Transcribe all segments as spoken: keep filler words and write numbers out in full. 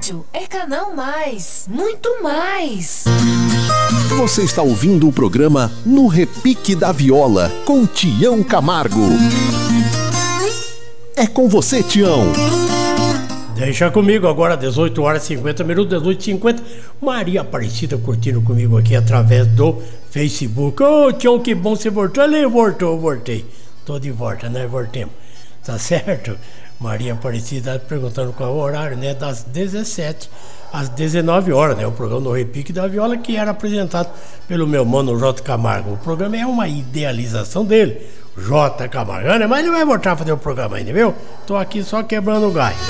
rádio é Canal Mais, muito mais. Você está ouvindo o programa No Repique da Viola, com Tião Camargo. É com você, Tião. Deixa comigo agora, dezoito horas e cinquenta minutos, dezoito e cinquenta. Maria Aparecida curtindo comigo aqui através do Facebook. Ô, oh, Tião, que bom você voltou. Ele voltou, voltei. Tô de volta, né? Voltemos. Tá certo? Maria Aparecida perguntando qual é o horário, né? Das dezessete às dezenove horas, né? O programa No Repique da Viola, que era apresentado pelo meu mano J. Camargo. O programa é uma idealização dele, J. Camargo, né? Mas ele vai voltar a fazer o programa ainda, viu? Tô aqui só quebrando o galho.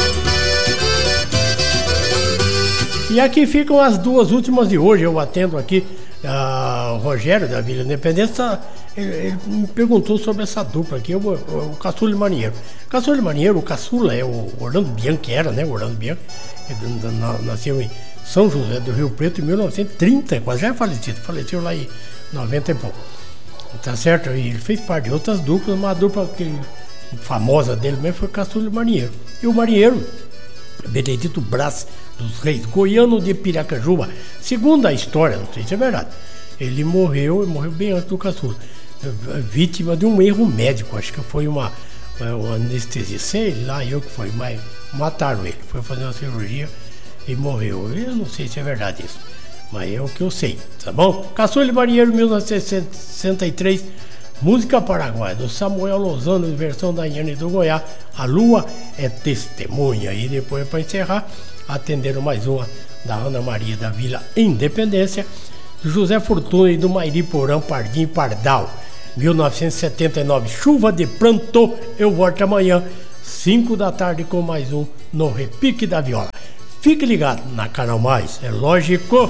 E aqui ficam as duas últimas de hoje. Eu atendo aqui uh, o Rogério da Vila Independência. Ele, ele me perguntou sobre essa dupla aqui, o, o, o Caçula e Marinheiro. Caçula e Marinheiro, o Caçula é o Orlando Bianchi, era, né? O Orlando Bianchi. Ele nasceu em São José do Rio Preto em mil novecentos e trinta, quase já é falecido. Faleceu lá em noventa e pouco. Tá certo? E ele fez parte de outras duplas. Uma dupla que, famosa dele mesmo foi o Caçula e Marinheiro. E o Marinheiro, Benedito Brás dos Reis, goiano de Piracanjuba. Segundo a história, não sei se é verdade, ele morreu, morreu bem antes do Caçula, vítima de um erro médico. Acho que foi uma, uma anestesia, sei lá eu que foi, mas mataram ele. Foi fazer uma cirurgia e morreu. Eu não sei se é verdade isso, mas é o que eu sei, tá bom? Caçula e Marinheiro, mil novecentos e sessenta e três. Música paraguaia, do Samuel Lozano, versão da Iane do Goiás, A Lua é Testemunha. E depois, para encerrar, atenderam mais uma da Ana Maria da Vila Independência, do José Fortuna e do Mairi Porã Pardim Pardal, mil novecentos e setenta e nove. Chuva de Pranto. Eu volto amanhã, cinco da tarde, com mais um No Repique da Viola. Fique ligado na Canal Mais, é lógico.